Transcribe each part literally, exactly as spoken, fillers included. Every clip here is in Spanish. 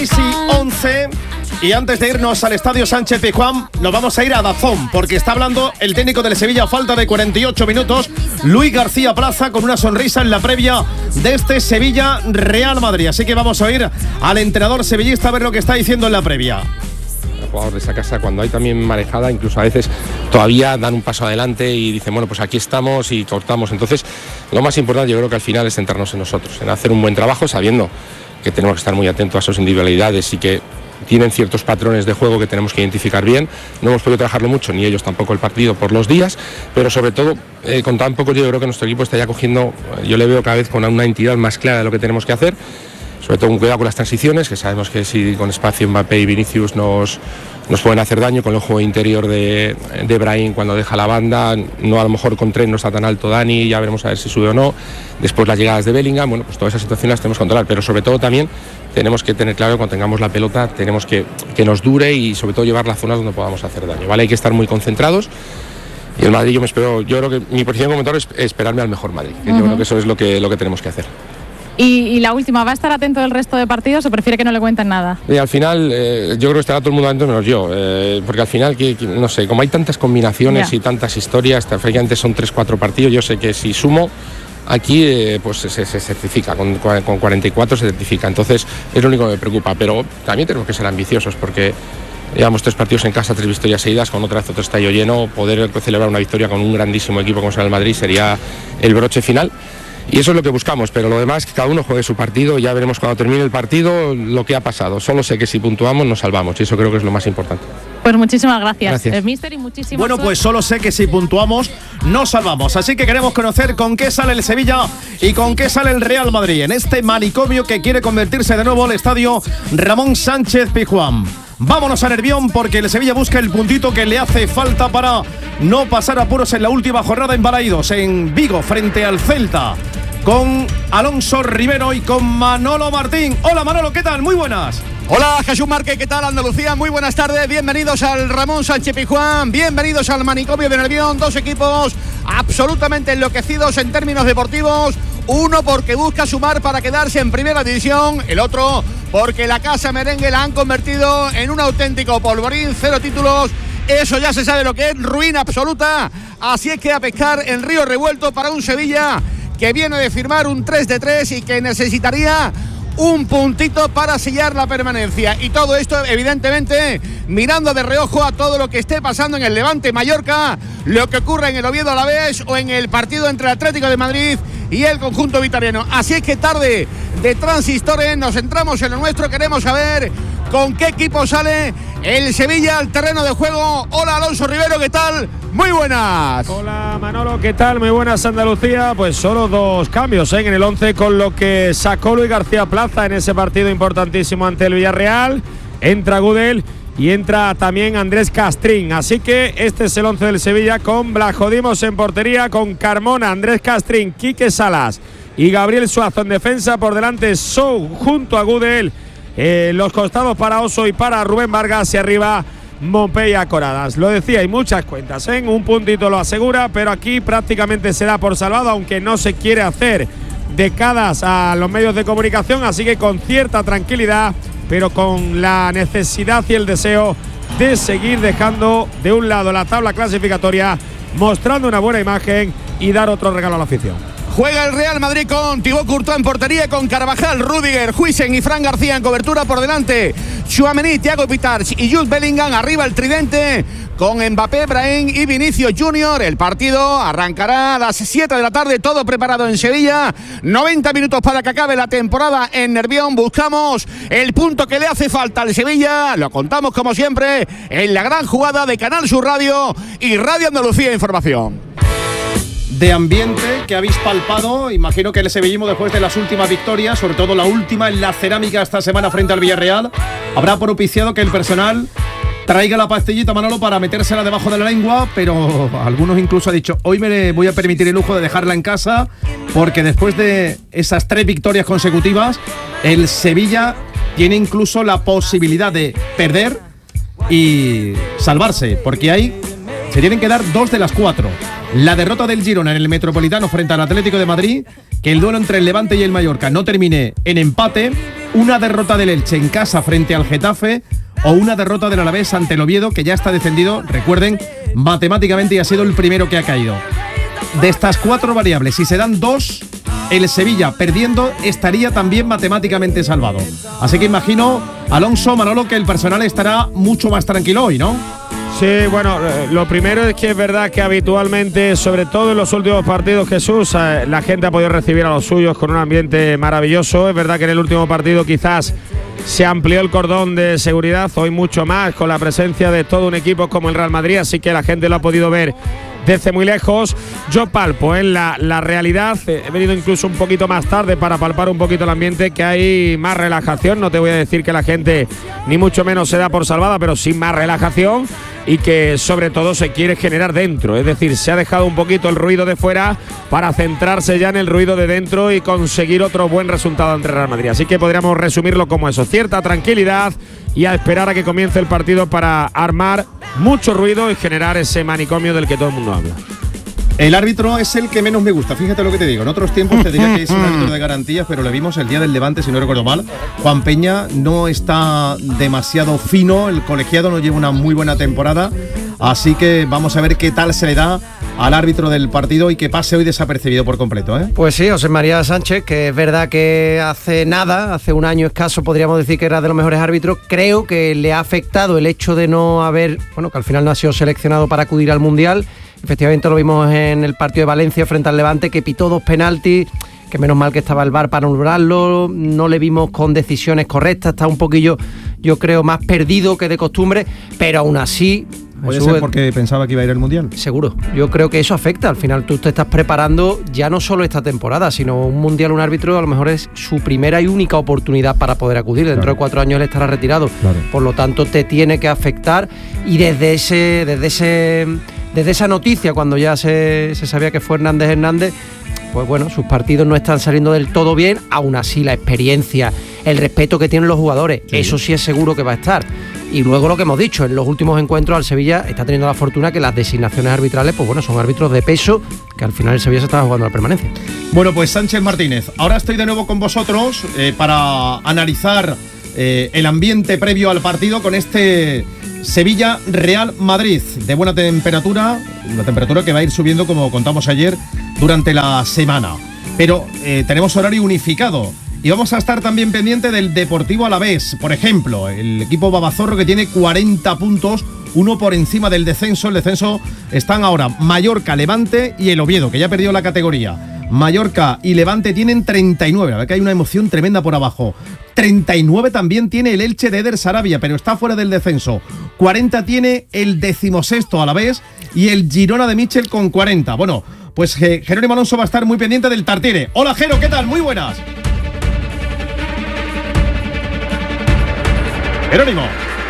once. Y antes de irnos al Estadio Sánchez-Pizjuán, nos vamos a ir a Dazón, porque está hablando el técnico del Sevilla a falta de cuarenta y ocho minutos, Luis García Plaza, con una sonrisa en la previa de este Sevilla-Real Madrid. Así que vamos a oír al entrenador sevillista a ver lo que está diciendo en la previa. Los jugadores de esa casa, cuando hay también marejada, incluso a veces todavía dan un paso adelante y dicen, bueno, pues aquí estamos y cortamos. Entonces, lo más importante yo creo que al final es centrarnos en nosotros, en hacer un buen trabajo, sabiendo que tenemos que estar muy atentos a sus individualidades y que tienen ciertos patrones de juego que tenemos que identificar bien. No hemos podido trabajarlo mucho, ni ellos tampoco el partido por los días, pero sobre todo eh, con tan poco yo creo que nuestro equipo está ya cogiendo, yo le veo cada vez con una entidad más clara de lo que tenemos que hacer, sobre todo un cuidado con las transiciones, que sabemos que si con espacio Mbappé y Vinicius nos, nos pueden hacer daño, con el juego interior de, de Brahim cuando deja la banda, no a lo mejor con tren no está tan alto Dani, ya veremos a ver si sube o no, después las llegadas de Bellingham, bueno, pues todas esas situaciones las tenemos que controlar, pero sobre todo también tenemos que tener claro que cuando tengamos la pelota tenemos que que nos dure y sobre todo llevar las zonas donde podamos hacer daño, ¿vale? Hay que estar muy concentrados. Y el Madrid yo me espero, yo creo que mi posición como mentor es esperarme al mejor Madrid, que uh-huh. yo creo que eso es lo que, lo que tenemos que hacer. Y, y la última, ¿va a estar atento del resto de partidos o prefiere que no le cuenten nada? Y al final, eh, yo creo que estará todo el mundo atento menos yo, eh, porque al final, que, que, no sé, como hay tantas combinaciones yeah. y tantas historias, prácticamente son tres cuatro partidos, yo sé que si sumo aquí eh, pues se, se certifica, con, con cuarenta y cuatro se certifica, entonces es lo único que me preocupa, pero también tenemos que ser ambiciosos porque llevamos tres partidos en casa, tres victorias seguidas, con otra vez otro estadio lleno, poder celebrar una victoria con un grandísimo equipo como será el Madrid sería el broche final. Y eso es lo que buscamos, pero lo demás, que cada uno juegue su partido, ya veremos cuando termine el partido lo que ha pasado. Solo sé que si puntuamos nos salvamos y eso creo que es lo más importante. Pues muchísimas gracias, gracias. Eh, mister, y muchísimas Bueno, pues solo sé que si puntuamos nos salvamos. Así que queremos conocer con qué sale el Sevilla y con qué sale el Real Madrid en este manicomio que quiere convertirse de nuevo al estadio Ramón Sánchez Pizjuán. Vámonos a Nervión porque el Sevilla busca el puntito que le hace falta para no pasar apuros en la última jornada en Balaídos, en Vigo, frente al Celta, con Alonso Rivero y con Manolo Martín. Hola Manolo, ¿qué tal? Muy buenas. Hola Jesús Márquez, ¿qué tal Andalucía? Muy buenas tardes, bienvenidos al Ramón Sánchez Pizjuán, bienvenidos al manicomio de Nervión, dos equipos absolutamente enloquecidos en términos deportivos, uno porque busca sumar para quedarse en primera división, el otro porque la casa merengue la han convertido en un auténtico polvorín, cero títulos, eso ya se sabe lo que es, ruina absoluta, así es que a pescar en río revuelto para un Sevilla que viene de firmar un tres de tres y que necesitaría un puntito para sellar la permanencia. Y todo esto, evidentemente, mirando de reojo a todo lo que esté pasando en el Levante Mallorca, lo que ocurre en el Oviedo Alavés o en el partido entre el Atlético de Madrid y el conjunto vitoriano. Así es que tarde de transistores, nos centramos en lo nuestro, queremos saber con qué equipo sale el Sevilla al terreno de juego. Hola Alonso Rivero, ¿qué tal? Muy buenas. Hola Manolo, ¿qué tal? Muy buenas Andalucía. Pues solo dos cambios ¿eh? en el once, con lo que sacó Luis García Plaza en ese partido importantísimo ante el Villarreal. Entra Gudel y entra también Andrés Castrín. Así que este es el once del Sevilla, con Blajodimos en portería, con Carmona, Andrés Castrín, Quique Salas y Gabriel Suazo en defensa. Por delante Sou junto a Gudel. Eh, los costados para Oso y para Rubén Vargas, y arriba Mopeya Coradas. Lo decía, hay muchas cuentas, ¿eh? Un puntito lo asegura, pero aquí prácticamente se da por salvado, aunque no se quiere hacer decadas a los medios de comunicación, así que con cierta tranquilidad, pero con la necesidad y el deseo de seguir dejando de un lado la tabla clasificatoria, mostrando una buena imagen y dar otro regalo a la afición. Juega el Real Madrid con Thibaut Courtois en portería, con Carvajal, Rüdiger, Huijsen y Fran García en cobertura. Por delante Tchouaméni, Thiago Pitarch y Jude Bellingham. Arriba el tridente con Mbappé, Brahim y Vinicius Junior. El partido arrancará a las siete de la tarde, todo preparado en Sevilla. noventa minutos para que acabe la temporada en Nervión. Buscamos el punto que le hace falta al Sevilla. Lo contamos como siempre en la gran jugada de Canal Sur Radio y Radio Andalucía Información. De ambiente que habéis palpado, imagino que el sevillismo, después de las últimas victorias, sobre todo la última en la Cerámica esta semana frente al Villarreal, habrá propiciado que el personal traiga la pastillita, Manolo, para metérsela debajo de la lengua, pero algunos incluso han dicho, hoy me voy a permitir el lujo de dejarla en casa, porque después de esas tres victorias consecutivas, el Sevilla tiene incluso la posibilidad de perder y salvarse, porque hay, se tienen que dar dos de las cuatro. La derrota del Girona en el Metropolitano frente al Atlético de Madrid, que el duelo entre el Levante y el Mallorca no termine en empate, una derrota del Elche en casa frente al Getafe o una derrota del Alavés ante el Oviedo, que ya está descendido, recuerden, matemáticamente, y ha sido el primero que ha caído. De estas cuatro variables, si se dan dos, el Sevilla perdiendo estaría también matemáticamente salvado. Así que imagino, Alonso, Manolo, que el personal estará mucho más tranquilo hoy, ¿no? Sí, bueno, lo primero es que es verdad que habitualmente, sobre todo en los últimos partidos, Jesús, la gente ha podido recibir a los suyos con un ambiente maravilloso. Es verdad que en el último partido quizás se amplió el cordón de seguridad, hoy mucho más, con la presencia de todo un equipo como el Real Madrid, así que la gente lo ha podido ver desde muy lejos. Yo palpo en ¿eh? la, la realidad, he venido incluso un poquito más tarde para palpar un poquito el ambiente, que hay más relajación. No te voy a decir que la gente ni mucho menos se da por salvada, pero sí más relajación, y que sobre todo se quiere generar dentro, es decir, se ha dejado un poquito el ruido de fuera para centrarse ya en el ruido de dentro y conseguir otro buen resultado ante Real Madrid. Así que podríamos resumirlo como eso, cierta tranquilidad y a esperar a que comience el partido para armar mucho ruido y generar ese manicomio del que todo el mundo habla. El árbitro es el que menos me gusta, fíjate lo que te digo. En otros tiempos te diría que es un árbitro de garantías, pero le vimos el día del Levante, si no recuerdo mal. Juan Peña no está demasiado fino, el colegiado no lleva una muy buena temporada, así que vamos a ver qué tal se le da al árbitro del partido y que pase hoy desapercibido por completo, ¿eh? Pues sí, José María Sánchez, que es verdad que hace nada, hace un año escaso, podríamos decir que era de los mejores árbitros. Creo que le ha afectado el hecho de no haber, bueno, que al final no ha sido seleccionado para acudir al Mundial. Efectivamente lo vimos en el partido de Valencia frente al Levante, que pitó dos penaltis, que menos mal que estaba el V A R para anularlo, no le vimos con decisiones correctas, está un poquillo, yo creo, más perdido que de costumbre, pero aún así... ¿Puede ser porque pensaba que iba a ir al Mundial? Seguro, yo creo que eso afecta, al final tú te estás preparando ya no solo esta temporada, sino un Mundial, un árbitro, a lo mejor es su primera y única oportunidad para poder acudir, dentro claro. de cuatro años él estará retirado, claro. Por lo tanto te tiene que afectar, y desde ese... Desde ese Desde esa noticia, cuando ya se, se sabía que fue Hernández Hernández, pues bueno, sus partidos no están saliendo del todo bien, aún así la experiencia, el respeto que tienen los jugadores, sí. Eso sí es seguro que va a estar. Y luego lo que hemos dicho, en los últimos encuentros al Sevilla está teniendo la fortuna que las designaciones arbitrales, pues bueno, son árbitros de peso, que al final el Sevilla se estaba jugando la permanencia. Bueno, pues Sánchez Martínez, ahora estoy de nuevo con vosotros eh, para analizar eh, el ambiente previo al partido con este Sevilla Real Madrid, de buena temperatura, una temperatura que va a ir subiendo, como contamos ayer, durante la semana. Pero eh, tenemos horario unificado y vamos a estar también pendiente del Deportivo Alavés, por ejemplo, el equipo babazorro, que tiene cuarenta puntos, uno por encima del descenso. El descenso están ahora Mallorca, Levante y el Oviedo, que ya perdió la categoría. Mallorca y Levante tienen treinta y nueve, a ver que hay una emoción tremenda por abajo. treinta y nueve también tiene el Elche de Eder Sarabia, pero está fuera del descenso. cuarenta tiene el decimosexto Alavés y el Girona de Michel con cuarenta. Bueno, pues eh, Jerónimo Alonso va a estar muy pendiente del Tartiere. Hola Jero, ¿qué tal? Muy buenas. Jerónimo.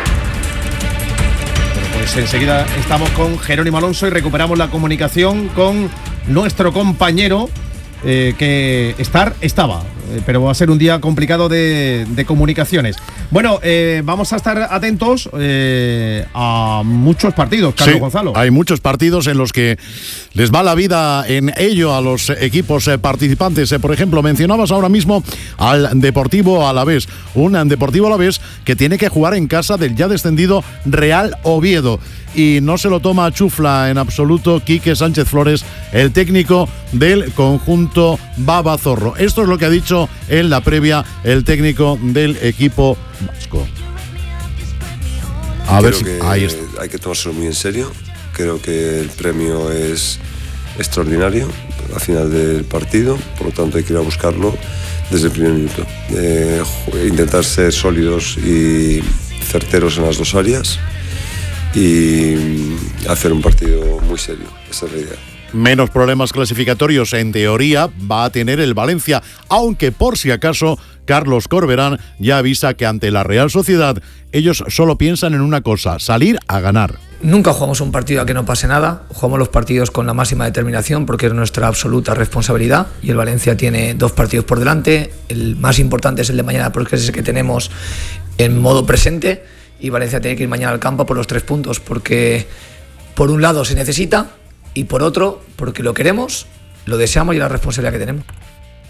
Bueno, pues enseguida estamos con Jerónimo Alonso y recuperamos la comunicación con nuestro compañero eh, que estar estaba, eh, pero va a ser un día complicado de, de comunicaciones. Bueno, eh, vamos a estar atentos eh, a muchos partidos, Carlos sí, Gonzalo. Hay muchos partidos en los que les va la vida en ello a los equipos eh, participantes. Eh, por ejemplo, mencionabas ahora mismo al Deportivo Alavés, un Deportivo Alavés que tiene que jugar en casa del ya descendido Real Oviedo. Y no se lo toma a chufla en absoluto Quique Sánchez Flores, el técnico del conjunto babazorro. Esto es lo que ha dicho en la previa el técnico del equipo vasco. A Creo ver si que ahí está. Hay que tomárselo muy en serio. Creo que el premio es extraordinario al final del partido, por lo tanto hay que ir a buscarlo desde el primer minuto. Eh, intentar ser sólidos y certeros en las dos áreas y hacer un partido muy serio, esa es la idea. Menos problemas clasificatorios en teoría va a tener el Valencia, aunque por si acaso Carlos Corberán ya avisa que ante la Real Sociedad ellos solo piensan en una cosa: salir a ganar. Nunca jugamos un partido a que no pase nada, jugamos los partidos con la máxima determinación porque es nuestra absoluta responsabilidad y el Valencia tiene dos partidos por delante, el más importante es el de mañana porque es el que tenemos en modo presente y Valencia tiene que ir mañana al campo por los tres puntos porque por un lado se necesita y por otro porque lo queremos, lo deseamos y la responsabilidad que tenemos.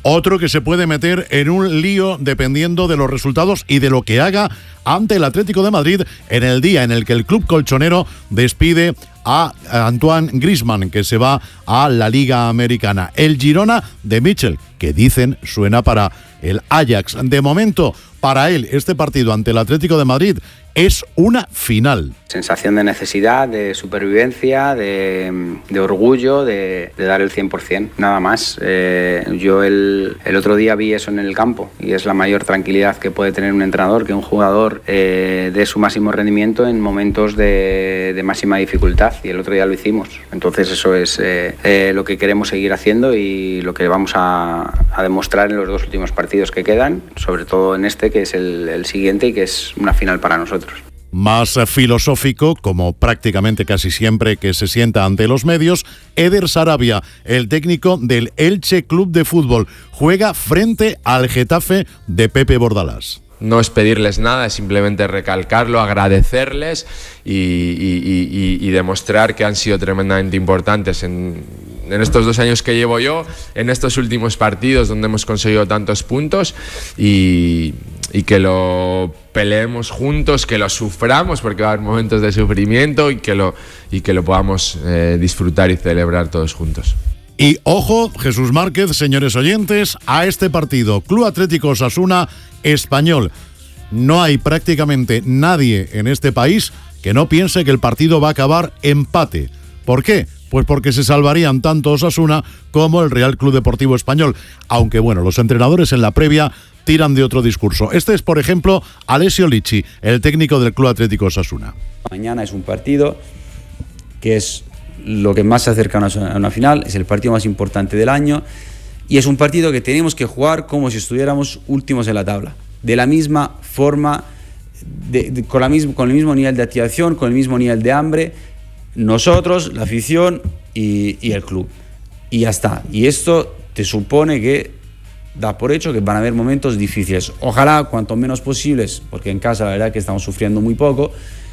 Otro que se puede meter en un lío dependiendo de los resultados y de lo que haga ante el Atlético de Madrid en el día en el que el club colchonero despide a Antoine Griezmann, que se va a la Liga Americana. El Girona de Michel, que dicen suena para el Ajax. De momento, para él, este partido ante el Atlético de Madrid es una final. Sensación de necesidad, de supervivencia, de, de orgullo, de, de dar el cien por ciento, nada más. Eh, yo el, el otro día vi eso en el campo y es la mayor tranquilidad que puede tener un entrenador, que un jugador eh, dé su máximo rendimiento en momentos de, de máxima dificultad, y el otro día lo hicimos. Entonces eso es eh, eh, lo que queremos seguir haciendo y lo que vamos a, a demostrar en los dos últimos partidos que quedan, sobre todo en este, que es el, el siguiente y que es una final para nosotros. Más filosófico, como prácticamente casi siempre que se sienta ante los medios, Eder Sarabia, el técnico del Elche Club de Fútbol, juega frente al Getafe de Pepe Bordalás. No es pedirles nada, es simplemente recalcarlo, agradecerles y, y, y, y demostrar que han sido tremendamente importantes en, en estos dos años que llevo yo, en estos últimos partidos donde hemos conseguido tantos puntos, y, y que lo peleemos juntos, que lo suframos porque va a haber momentos de sufrimiento, y que lo, y que lo podamos eh, disfrutar y celebrar todos juntos. Y ojo, Jesús Márquez, señores oyentes, a este partido, Club Atlético Osasuna Español. No hay prácticamente nadie en este país que no piense que el partido va a acabar empate. ¿Por qué? Pues porque se salvarían tanto Osasuna como el Real Club Deportivo Español. Aunque bueno, los entrenadores en la previa tiran de otro discurso. Este es, por ejemplo, Alessio Licci, el técnico del Club Atlético Osasuna. Mañana es un partido que es lo que más se acerca a una, a una final, es el partido más importante del año, y es un partido que tenemos que jugar como si estuviéramos últimos en la tabla, de la misma forma, de, de, con, la misma, con el mismo nivel de activación, con el mismo nivel de hambre, nosotros, la afición y, y el club, y ya está. Y esto te supone que da por hecho que van a haber momentos difíciles, ojalá cuanto menos posibles, porque en casa la verdad que estamos sufriendo muy poco,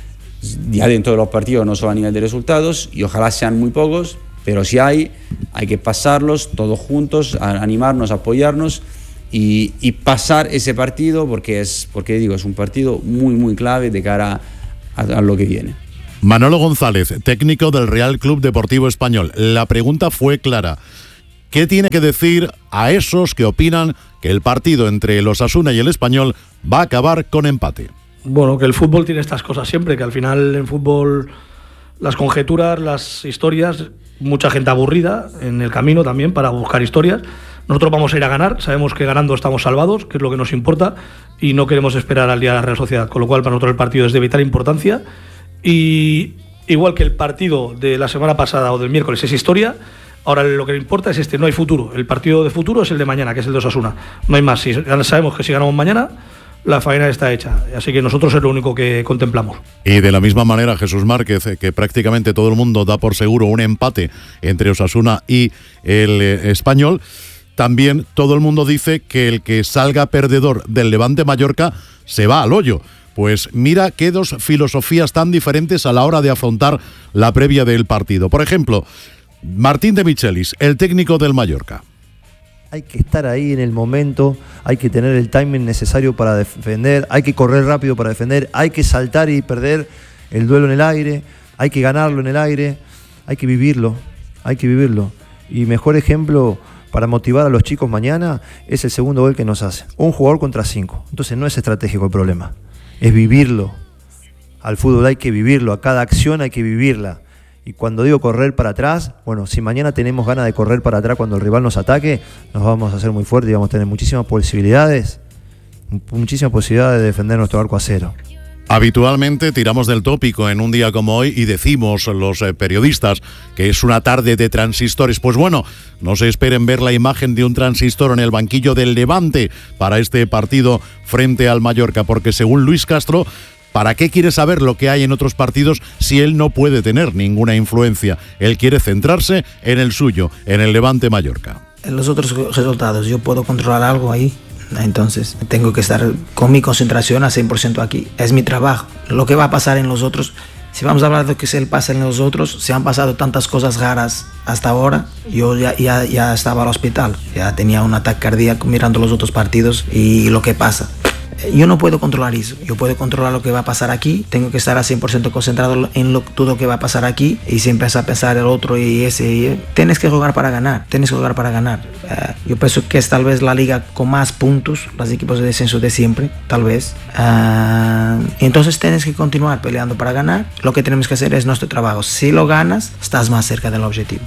ya dentro de los partidos, no solo a nivel de resultados, y ojalá sean muy pocos, pero si hay, hay que pasarlos todos juntos, a animarnos, apoyarnos y, y pasar ese partido, porque es, porque digo, es un partido muy muy clave de cara a, a lo que viene. Manolo González, técnico del Real Club Deportivo Español. La pregunta fue clara. ¿Qué tiene que decir a esos que opinan que el partido entre el Osasuna y el Español va a acabar con empate? Bueno, que el fútbol tiene estas cosas siempre, que al final en fútbol las conjeturas, las historias, mucha gente aburrida en el camino también para buscar historias. Nosotros vamos a ir a ganar, sabemos que ganando estamos salvados, que es lo que nos importa, y no queremos esperar al día de la Real Sociedad, con lo cual para nosotros el partido es de vital importancia, y igual que el partido de la semana pasada o del miércoles es historia, ahora lo que importa es este, no hay futuro, el partido de futuro es el de mañana, que es el de Osasuna, no hay más. Si sabemos que si ganamos mañana, la faena está hecha, así que nosotros es lo único que contemplamos. Y de la misma manera, Jesús Márquez, que prácticamente todo el mundo da por seguro un empate entre Osasuna y el eh, Español, también todo el mundo dice que el que salga perdedor del Levante Mallorca se va al hoyo. Pues mira qué dos filosofías tan diferentes a la hora de afrontar la previa del partido. Por ejemplo, Martín de Michelis, el técnico del Mallorca. Hay que estar ahí en el momento, hay que tener el timing necesario para defender, hay que correr rápido para defender, hay que saltar y perder el duelo en el aire, hay que ganarlo en el aire, hay que vivirlo, hay que vivirlo. Y mejor ejemplo para motivar a los chicos mañana es el segundo gol que nos hace. Un jugador contra cinco. Entonces no es estratégico el problema, es vivirlo. Al fútbol hay que vivirlo, a cada acción hay que vivirla. Y cuando digo correr para atrás, bueno, si mañana tenemos ganas de correr para atrás cuando el rival nos ataque, nos vamos a hacer muy fuertes y vamos a tener muchísimas posibilidades, muchísimas posibilidades de defender nuestro arco a cero. Habitualmente tiramos del tópico en un día como hoy y decimos los eh, periodistas que es una tarde de transistores. Pues bueno, no se esperen ver la imagen de un transistor en el banquillo del Levante para este partido frente al Mallorca, porque según Luis Castro, ¿para qué quiere saber lo que hay en otros partidos si él no puede tener ninguna influencia? Él quiere centrarse en el suyo, en el Levante Mallorca. En los otros resultados, yo puedo controlar algo ahí, entonces tengo que estar con mi concentración al cien por ciento aquí. Es mi trabajo. Lo que va a pasar en los otros Si vamos a hablar de lo que se le pasa en los otros, se han pasado tantas cosas raras hasta ahora. Yo ya, ya, ya estaba al hospital, ya tenía un ataque cardíaco mirando los otros partidos y lo que pasa. Yo no puedo controlar eso, yo puedo controlar lo que va a pasar aquí, tengo que estar al cien por ciento concentrado en lo, todo lo que va a pasar aquí y si empieza a pensar el otro y ese, y, tienes que jugar para ganar, tienes que jugar para ganar. Uh, yo pienso que es tal vez la liga con más puntos, los equipos de descenso de siempre, tal vez. Uh, entonces tienes que continuar peleando para ganar, lo que tenemos que hacer es nuestro trabajo, si lo ganas, estás más cerca del objetivo.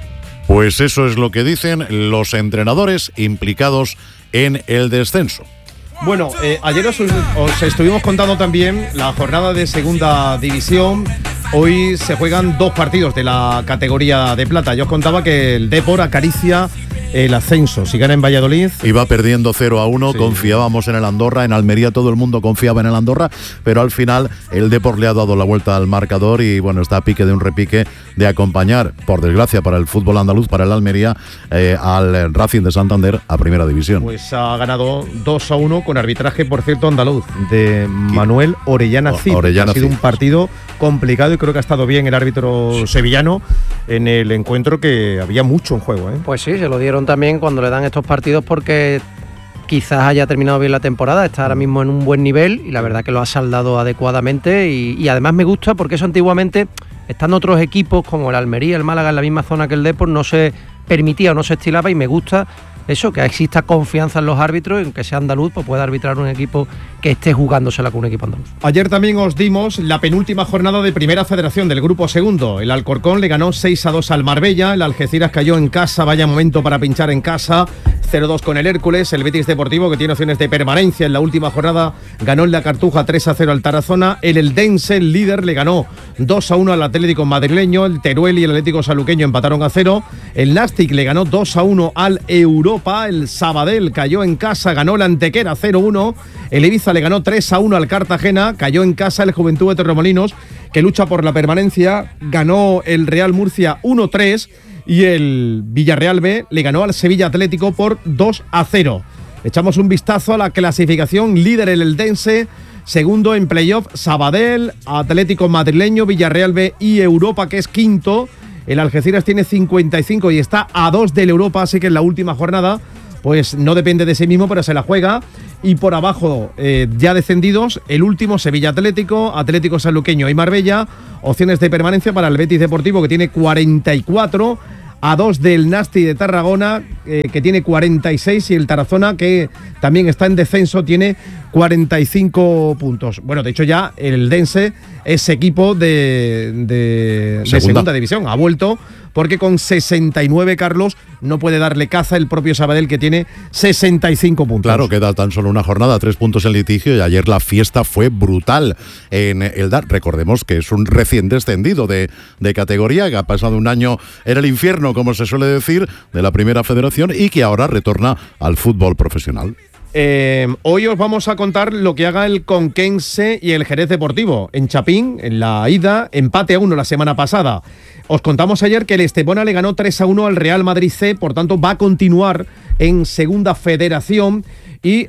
Pues eso es lo que dicen los entrenadores implicados en el descenso. Bueno, eh, ayer os, os estuvimos contando también la jornada de segunda división. Hoy se juegan dos partidos de la categoría de plata. Yo os contaba que el Depor acaricia el ascenso. Si gana en Valladolid... Iba perdiendo cero a uno, sí. Confiábamos en el Andorra, en Almería todo el mundo confiaba en el Andorra, pero al final el Depor le ha dado la vuelta al marcador y bueno, está a pique de un repique de acompañar, por desgracia para el fútbol andaluz, para el Almería, eh, al Racing de Santander a Primera División. Pues ha ganado dos a uno con arbitraje, por cierto, andaluz, de Manuel Orellana Cid. Orellana ha sido Cid. Un partido complicado y creo que ha estado bien el árbitro sí. sevillano en el encuentro, que había mucho en juego, ¿eh? Pues sí, se lo dieron también cuando le dan estos partidos porque quizás haya terminado bien la temporada, está ahora mismo en un buen nivel y la verdad que lo ha saldado adecuadamente y, y además me gusta porque eso antiguamente, estando otros equipos como el Almería, el Málaga en la misma zona que el Depor, no se permitía o no se estilaba y me gusta eso, que exista confianza en los árbitros y aunque sea andaluz, pues pueda arbitrar un equipo que esté jugándosela con un equipo andaluz. Ayer también os dimos la penúltima jornada de Primera Federación del Grupo Segundo. El Alcorcón le ganó seis a dos al Marbella, el Algeciras cayó en casa, vaya momento para pinchar en casa, cero dos con el Hércules, el Betis Deportivo, que tiene opciones de permanencia en la última jornada, ganó en la Cartuja tres a cero al Tarazona, el Eldense, el líder, le ganó dos a uno al Atlético madrileño, el Teruel y el Atlético Saluqueño empataron a cero, el Nastic le ganó dos a uno al Europa, el Sabadell cayó en casa, ganó el Antequera cero uno, el Ibiza le ganó tres a uno al Cartagena, cayó en casa el Juventud de Torremolinos, que lucha por la permanencia, ganó el Real Murcia uno tres y el Villarreal B le ganó al Sevilla Atlético por dos a cero. Echamos un vistazo a la clasificación, líder el Eldense, segundo en playoff Sabadell, Atlético madrileño, Villarreal B y Europa, que es quinto. El Algeciras tiene cincuenta y cinco y está a dos del Europa, así que en la última jornada pues no depende de sí mismo, pero se la juega. Y por abajo, eh, ya descendidos, el último Sevilla Atlético, Atlético Sanluqueño y Marbella, opciones de permanencia para el Betis Deportivo, que tiene cuarenta y cuatro, a dos del Nasti de Tarragona, eh, que tiene cuarenta y seis, y el Tarazona, que también está en descenso, tiene cuarenta y cinco puntos. Bueno, de hecho ya el Dense es equipo de, de, segunda. de segunda división, ha vuelto, porque con sesenta y nueve, Carlos, no puede darle caza el propio Sabadell, que tiene sesenta y cinco puntos. Claro, queda tan solo una jornada, tres puntos en litigio, y ayer la fiesta fue brutal en el Dar. Recordemos que es un recién descendido de, de categoría, que ha pasado un año en el infierno, como se suele decir, de la Primera Federación, y que ahora retorna al fútbol profesional. Eh, hoy os vamos a contar lo que haga el Conquense y el Jerez Deportivo. En Chapín, en la ida, empate a uno la semana pasada. Os contamos ayer que el Estepona le ganó tres a uno al Real Madrid C, por tanto va a continuar en Segunda Federación, y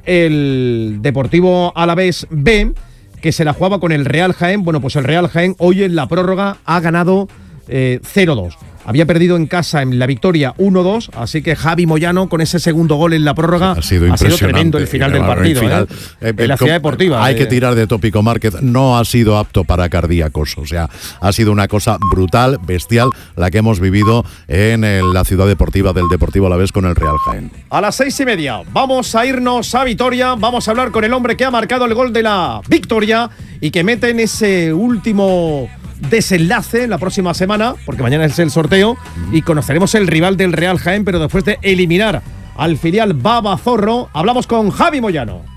el Deportivo Alavés B, que se la jugaba con el Real Jaén, bueno, pues el Real Jaén hoy en la prórroga ha ganado eh, cero dos. Había perdido en casa en la victoria uno dos, así que Javi Moyano con ese segundo gol en la prórroga ha sido, ha sido tremendo el final del partido. El final, ¿eh? En la Ciudad Deportiva. Hay eh. que tirar de Tópico Márquez, no ha sido apto para cardíacos, o sea, ha sido una cosa brutal, bestial, la que hemos vivido en la Ciudad Deportiva del Deportivo Alavés con el Real Jaén. A las seis y media vamos a irnos a Vitoria, vamos a hablar con el hombre que ha marcado el gol de la victoria y que mete en ese último desenlace la próxima semana, porque mañana es el sorteo y conoceremos el rival del Real Jaén, pero después de eliminar al filial Baba Zorro, hablamos con Javi Moyano.